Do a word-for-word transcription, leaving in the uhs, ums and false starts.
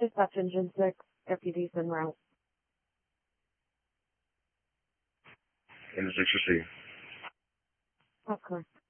Dispatch Engine six, Deputies en route. Engine six received. That's correct.